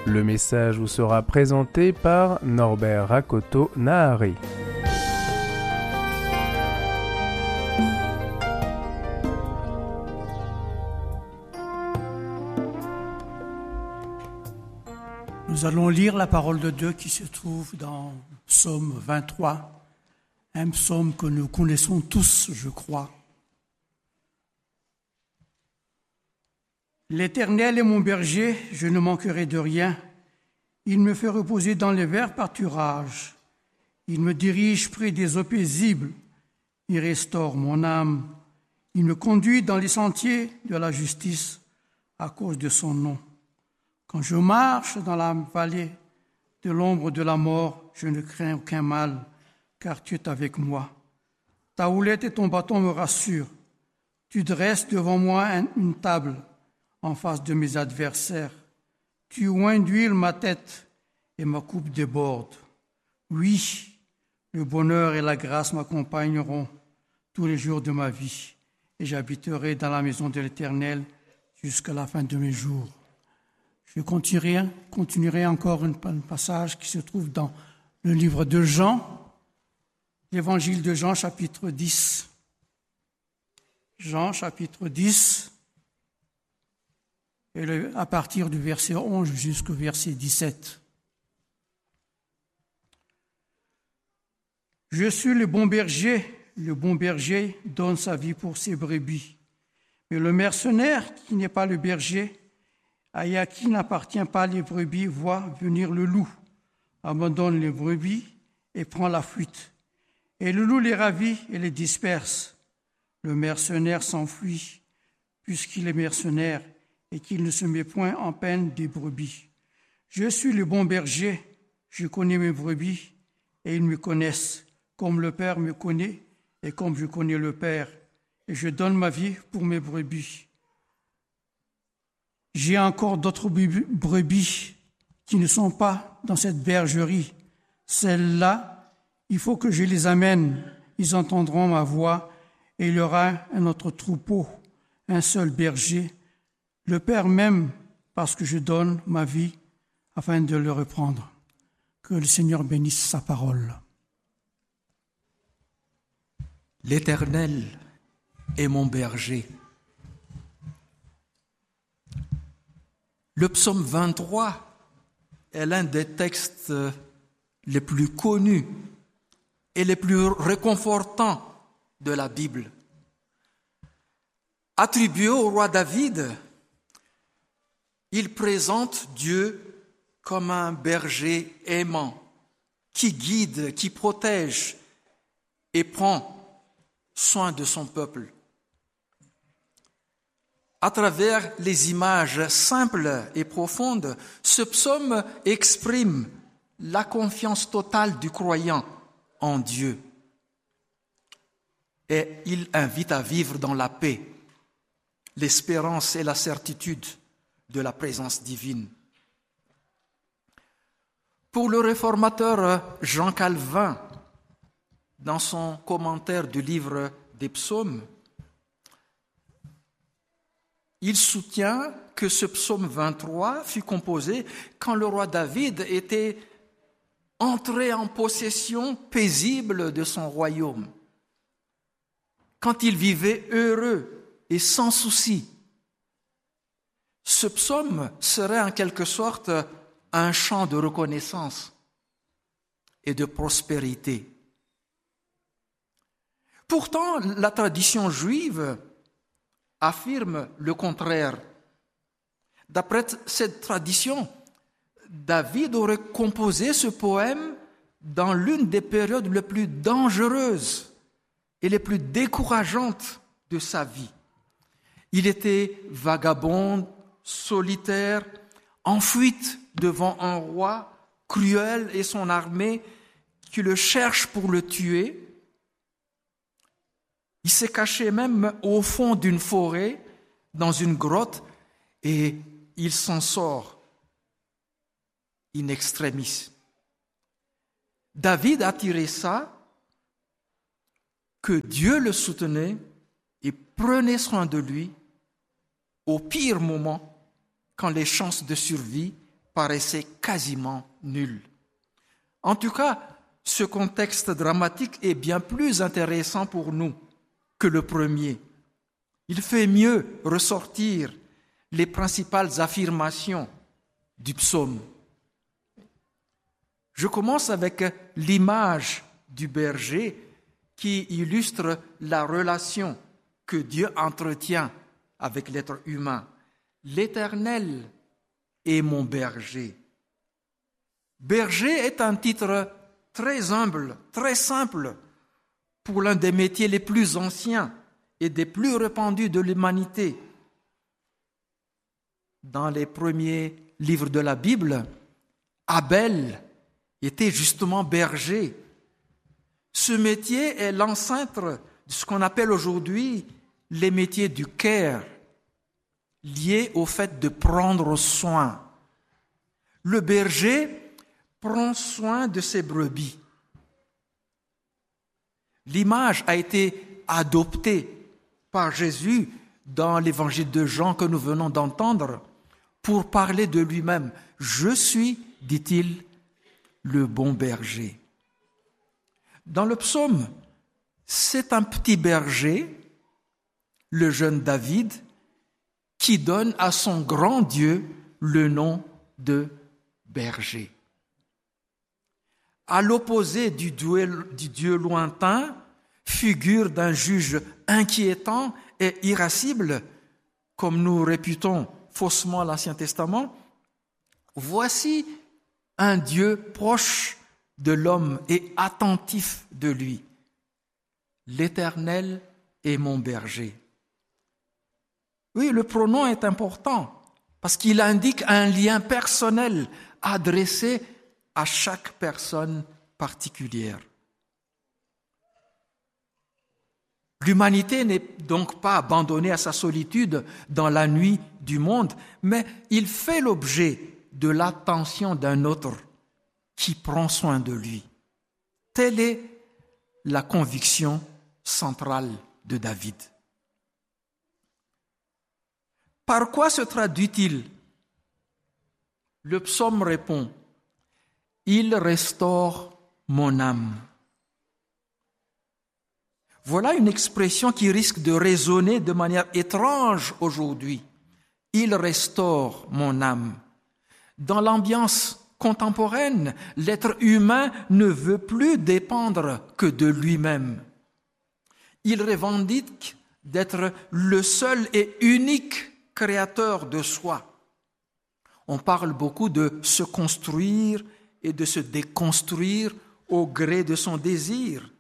Le message vous sera présenté par Norbert Rakoto Nahari. Nous allons lire la parole de Dieu qui se trouve dans Psaume 23, un psaume que nous connaissons tous, je crois. L'Éternel est mon berger, je ne manquerai de rien. Il me fait reposer dans les verts pâturages. Il me dirige près des eaux paisibles. Il restaure mon âme. Il me conduit dans les sentiers de la justice à cause de son nom. Quand je marche dans la vallée de l'ombre de la mort, je ne crains aucun mal, car tu es avec moi. Ta houlette et ton bâton me rassurent. Tu dresses devant moi une table en face de mes adversaires. Tu oins d'huile ma tête et ma coupe déborde. Oui, le bonheur et la grâce m'accompagneront tous les jours de ma vie, et j'habiterai dans la maison de l'Éternel jusqu'à la fin de mes jours. Je continuerai encore un passage qui se trouve dans le livre de Jean, l'évangile de Jean, chapitre 10. Jean, chapitre 10, et à partir du verset 11 jusqu'au verset 17. Je suis le bon berger donne sa vie pour ses brebis. Mais le mercenaire qui n'est pas le berger, et à qui n'appartient pas les brebis, voit venir le loup, abandonne les brebis et prend la fuite. Et le loup les ravit et les disperse. Le mercenaire s'enfuit, puisqu'il est mercenaire et qu'il ne se met point en peine des brebis. Je suis le bon berger, je connais mes brebis, et ils me connaissent, comme le Père me connaît, et comme je connais le Père, et je donne ma vie pour mes brebis. J'ai encore d'autres brebis qui ne sont pas dans cette bergerie. Celles-là, il faut que je les amène. Ils entendront ma voix et il y aura un autre troupeau, un seul berger. Le Père m'aime parce que je donne ma vie afin de le reprendre. Que le Seigneur bénisse sa parole. L'Éternel est mon berger. Le psaume 23 est l'un des textes les plus connus et les plus réconfortants de la Bible. Attribué au roi David, il présente Dieu comme un berger aimant, qui guide, qui protège et prend soin de son peuple. À travers les images simples et profondes, ce psaume exprime la confiance totale du croyant en Dieu. Et il invite à vivre dans la paix, l'espérance et la certitude de la présence divine. Pour le réformateur Jean Calvin, dans son commentaire du livre des psaumes, il soutient que ce psaume 23 fut composé quand le roi David était entré en possession paisible de son royaume, quand il vivait heureux et sans souci. Ce psaume serait en quelque sorte un chant de reconnaissance et de prospérité. Pourtant, la tradition juive affirme le contraire. D'après cette tradition, David aurait composé ce poème dans l'une des périodes les plus dangereuses et les plus décourageantes de sa vie. Il était vagabond, solitaire, en fuite devant un roi cruel et son armée qui le cherche pour le tuer. Il s'est caché même au fond d'une forêt, dans une grotte, et il s'en sort in extremis. David a tiré ça, que Dieu le soutenait et prenait soin de lui au pire moment, quand les chances de survie paraissait quasiment nul. En tout cas, ce contexte dramatique est bien plus intéressant pour nous que le premier. Il fait mieux ressortir les principales affirmations du psaume. Je commence avec l'image du berger qui illustre la relation que Dieu entretient avec l'être humain. L'Éternel est mon berger. Berger est un titre très humble, très simple, pour l'un des métiers les plus anciens et des plus répandus de l'humanité. Dans les premiers livres de la Bible, Abel était justement berger. Ce métier est l'ancêtre de ce qu'on appelle aujourd'hui les métiers du care, liés au fait de prendre soin. Le berger prend soin de ses brebis. L'image a été adoptée par Jésus dans l'évangile de Jean que nous venons d'entendre pour parler de lui-même. « Je suis, dit-il, le bon berger. » Dans le psaume, c'est un petit berger, le jeune David, qui donne à son grand Dieu le nom de berger. À l'opposé du Dieu lointain, figure d'un juge inquiétant et irascible, comme nous réputons faussement l'Ancien Testament, voici un Dieu proche de l'homme et attentif de lui. L'Éternel est mon berger. Oui, le pronom est important parce qu'il indique un lien personnel adressé à chaque personne particulière. L'humanité n'est donc pas abandonnée à sa solitude dans la nuit du monde, mais il fait l'objet de l'attention d'un autre qui prend soin de lui. Telle est la conviction centrale de David. Par quoi se traduit-il? Le psaume répond: « Il restaure mon âme ». Voilà une expression qui risque de résonner de manière étrange aujourd'hui. « Il restaure mon âme ». Dans l'ambiance contemporaine, l'être humain ne veut plus dépendre que de lui-même. Il revendique d'être le seul et unique créateur de soi. On parle beaucoup de se construire et de se déconstruire au gré de son désir.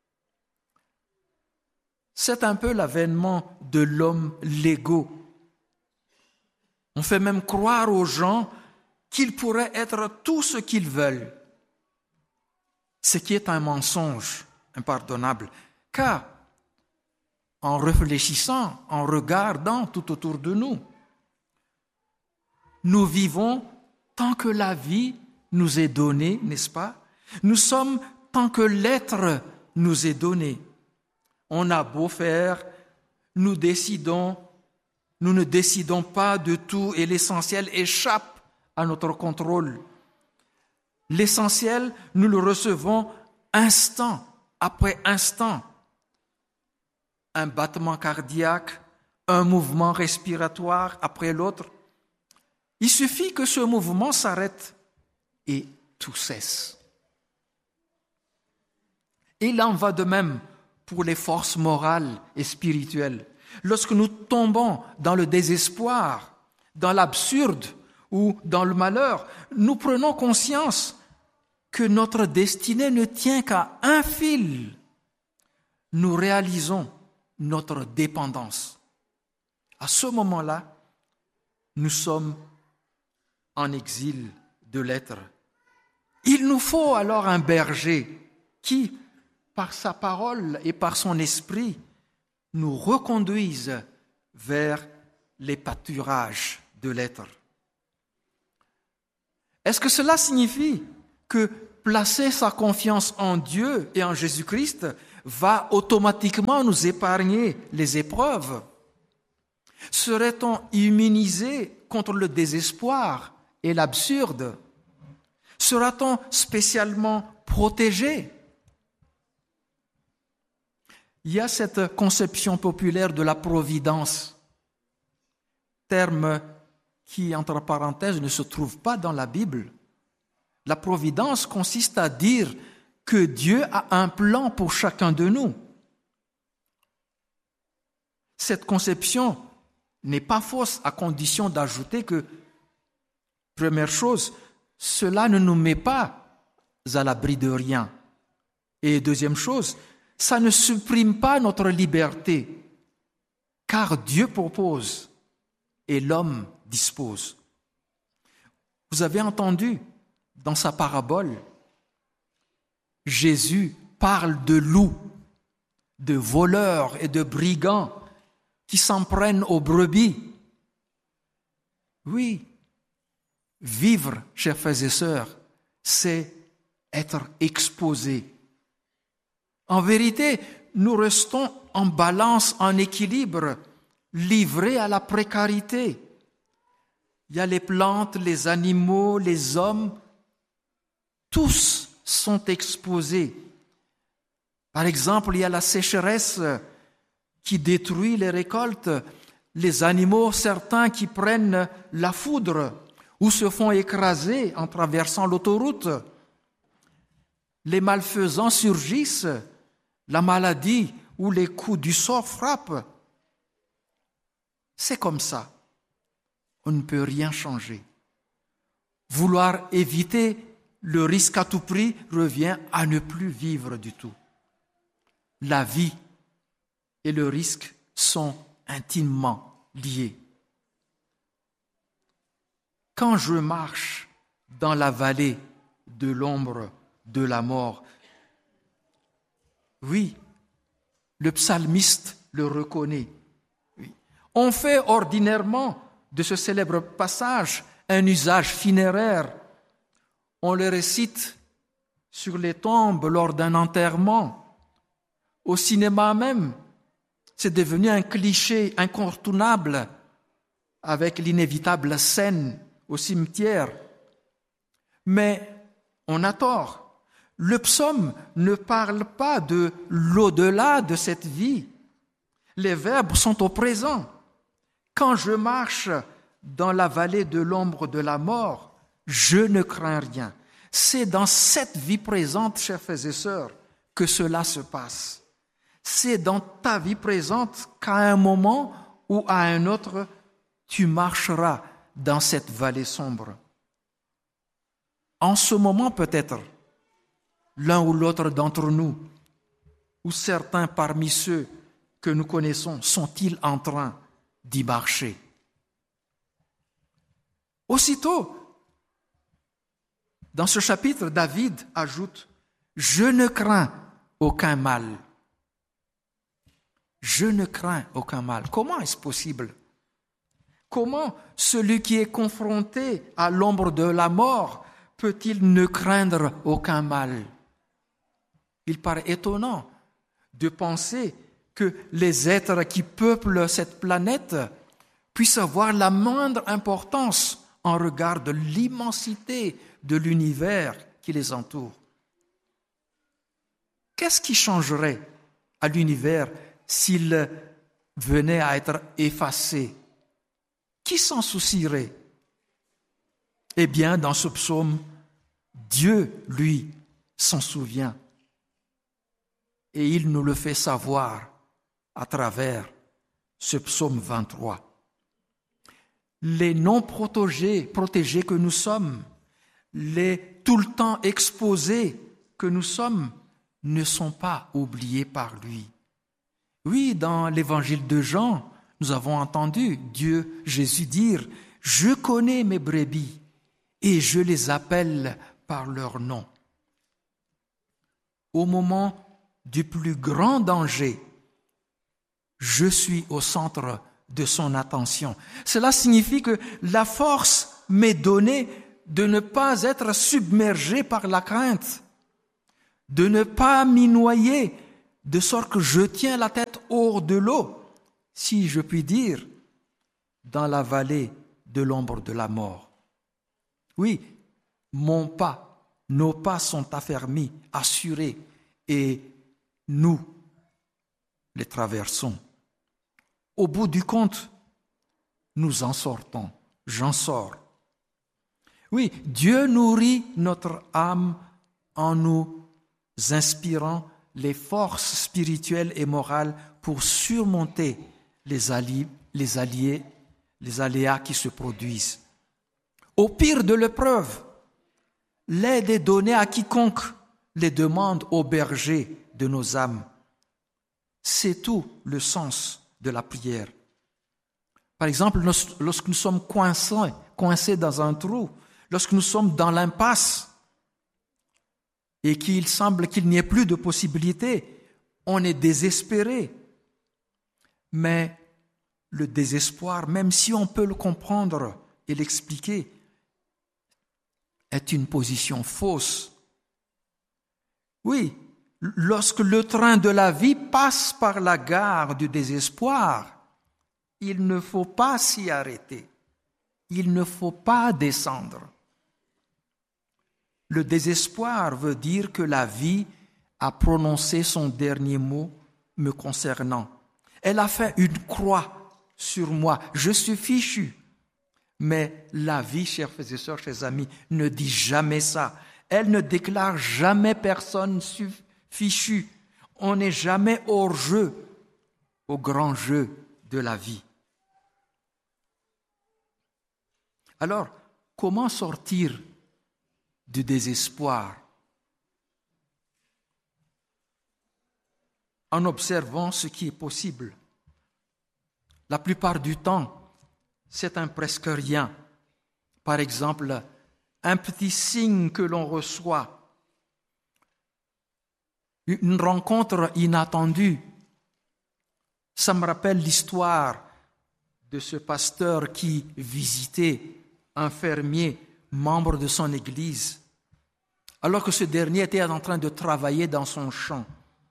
C'est un peu l'avènement de l'homme légaux. On fait même croire aux gens qu'ils pourraient être tout ce qu'ils veulent, ce qui est un mensonge impardonnable, car en réfléchissant, en regardant tout autour de nous, nous vivons tant que la vie nous est donnée, n'est-ce pas? Nous sommes tant que l'être nous est donné. On a beau faire, nous ne décidons pas de tout et l'essentiel échappe à notre contrôle. L'essentiel, nous le recevons instant après instant. Un battement cardiaque, un mouvement respiratoire après l'autre. Il suffit que ce mouvement s'arrête et tout cesse. Il en va de même pour les forces morales et spirituelles. Lorsque nous tombons dans le désespoir, dans l'absurde ou dans le malheur, nous prenons conscience que notre destinée ne tient qu'à un fil. Nous réalisons notre dépendance. À ce moment-là, nous sommes en exil de l'être. Il nous faut alors un berger qui, par sa parole et par son esprit, nous reconduise vers les pâturages de l'être. Est-ce que cela signifie que placer sa confiance en Dieu et en Jésus-Christ va automatiquement nous épargner les épreuves? Serait-on immunisé contre le désespoir et l'absurde? Sera-t-on spécialement protégé? Il y a cette conception populaire de la providence, terme qui, entre parenthèses, ne se trouve pas dans la Bible. La providence consiste à dire que Dieu a un plan pour chacun de nous. Cette conception n'est pas fausse, à condition d'ajouter que, première chose, cela ne nous met pas à l'abri de rien. Et deuxième chose, ça ne supprime pas notre liberté, car Dieu propose et l'homme dispose. Vous avez entendu dans sa parabole, Jésus parle de loups, de voleurs et de brigands qui s'en prennent aux brebis. Oui, vivre, chers frères et sœurs, c'est être exposé. En vérité, nous restons en balance, en équilibre, livrés à la précarité. Il y a les plantes, les animaux, les hommes, tous sont exposés. Par exemple, il y a la sécheresse qui détruit les récoltes, les animaux, certains qui prennent la foudre ou se font écraser en traversant l'autoroute. Les malfaisants surgissent, la maladie ou les coups du sort frappent. C'est comme ça. On ne peut rien changer. Vouloir éviter le risque à tout prix revient à ne plus vivre du tout. La vie et le risque sont intimement liés. Quand je marche dans la vallée de l'ombre de la mort, oui, le psalmiste le reconnaît. Oui. On fait ordinairement de ce célèbre passage un usage funéraire. On le récite sur les tombes lors d'un enterrement. Au cinéma même, c'est devenu un cliché incontournable avec l'inévitable scène au cimetière. Mais on a tort. Le psaume ne parle pas de l'au-delà de cette vie. Les verbes sont au présent. Quand je marche dans la vallée de l'ombre de la mort, je ne crains rien. C'est dans cette vie présente, chers frères et sœurs, que cela se passe. C'est dans ta vie présente qu'à un moment ou à un autre, tu marcheras dans cette vallée sombre. En ce moment peut-être, l'un ou l'autre d'entre nous, ou certains parmi ceux que nous connaissons, sont-ils en train d'y marcher? Aussitôt, dans ce chapitre, David ajoute « Je ne crains aucun mal ». Je ne crains aucun mal. Comment est-ce possible? Comment celui qui est confronté à l'ombre de la mort peut-il ne craindre aucun mal? Il paraît étonnant de penser que les êtres qui peuplent cette planète puissent avoir la moindre importance en regard de l'immensité de l'univers qui les entoure. Qu'est-ce qui changerait à l'univers s'il venait à être effacé? Qui s'en soucierait? Eh bien, dans ce psaume, Dieu, lui, s'en souvient. Et il nous le fait savoir à travers ce psaume 23. Les non-protégés que nous sommes, les tout le temps exposés que nous sommes, ne sont pas oubliés par lui. Oui, dans l'évangile de Jean, nous avons entendu Jésus dire « Je connais mes brebis et je les appelle par leur nom ». Au moment du plus grand danger, je suis au centre de son attention. Cela signifie que la force m'est donnée de ne pas être submergé par la crainte, de ne pas m'y noyer, de sorte que je tiens la tête hors de l'eau, si je puis dire, dans la vallée de l'ombre de la mort. Oui, mon pas, nos pas sont affermis, assurés, et nous les traversons. Au bout du compte, nous en sortons, j'en sors. Oui, Dieu nourrit notre âme en nous inspirant les forces spirituelles et morales pour surmonter les aléas qui se produisent. Au pire de l'épreuve, l'aide est donnée à quiconque les demande au berger de nos âmes. C'est tout le sens de la prière. Par exemple, lorsque nous sommes coincés dans un trou, lorsque nous sommes dans l'impasse et qu'il semble qu'il n'y ait plus de possibilités, on est désespéré. Mais le désespoir, même si on peut le comprendre et l'expliquer, est une position fausse. Oui, lorsque le train de la vie passe par la gare du désespoir, il ne faut pas s'y arrêter. Il ne faut pas descendre. Le désespoir veut dire que la vie a prononcé son dernier mot me concernant. Elle a fait une croix sur moi. Je suis fichu. Mais la vie, chers frères et sœurs, chers amis, ne dit jamais ça. Elle ne déclare jamais personne fichu. On n'est jamais hors jeu au grand jeu de la vie. Alors, comment sortir du désespoir? En observant ce qui est possible. La plupart du temps, c'est un presque rien. Par exemple, un petit signe que l'on reçoit, une rencontre inattendue. Ça me rappelle l'histoire de ce pasteur qui visitait un fermier, membre de son église, alors que ce dernier était en train de travailler dans son champ.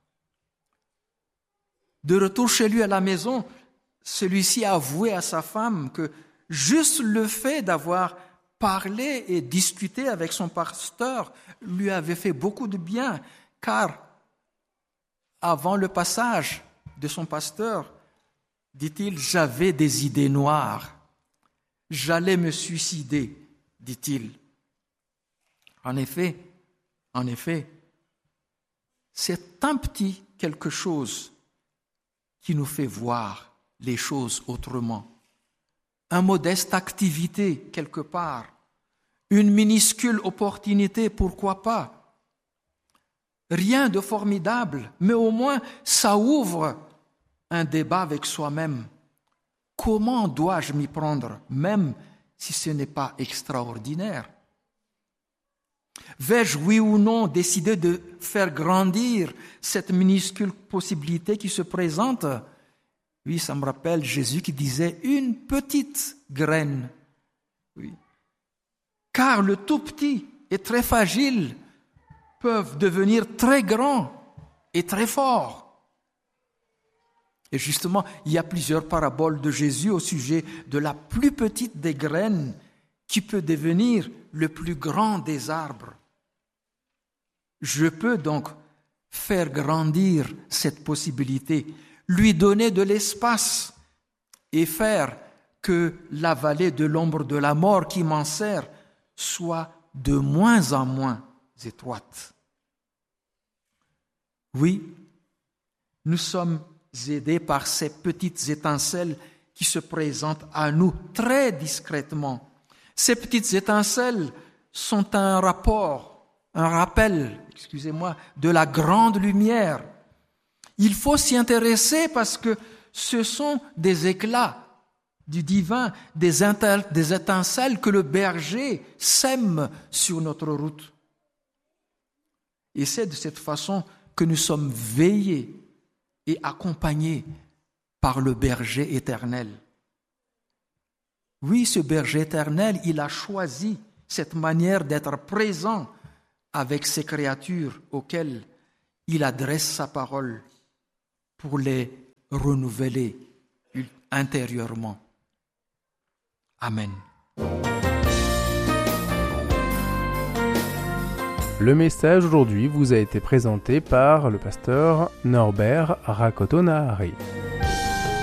De retour chez lui à la maison, celui-ci a avoué à sa femme que juste le fait d'avoir parlé et discuté avec son pasteur lui avait fait beaucoup de bien, car avant le passage de son pasteur, dit-il, j'avais des idées noires. J'allais me suicider, dit-il. En effet, c'est un petit quelque chose qui nous fait voir les choses autrement. Un modeste activité quelque part, une minuscule opportunité, pourquoi pas. Rien de formidable, mais au moins ça ouvre un débat avec soi-même. Comment dois-je m'y prendre, même si ce n'est pas extraordinaire? Vais-je, oui ou non, décider de faire grandir cette minuscule possibilité qui se présente? Oui, ça me rappelle Jésus qui disait une petite graine. Oui. Car le tout petit et très fragile peuvent devenir très grands et très forts. Et justement, il y a plusieurs paraboles de Jésus au sujet de la plus petite des graines qui peut devenir le plus grand des arbres. Je peux donc faire grandir cette possibilité, lui donner de l'espace et faire que la vallée de l'ombre de la mort qui m'enserre soit de moins en moins étroite. Oui, nous sommes aidés par ces petites étincelles qui se présentent à nous très discrètement. Ces petites étincelles sont un rappel, de la grande lumière. Il faut s'y intéresser parce que ce sont des éclats du divin, des étincelles que le berger sème sur notre route. Et c'est de cette façon que nous sommes veillés et accompagnés par le berger éternel. Oui, ce berger éternel, il a choisi cette manière d'être présent avec ces créatures auxquelles il adresse sa parole pour les renouveler intérieurement. Amen. Le message aujourd'hui vous a été présenté par le pasteur Norbert Rakoto Nahari.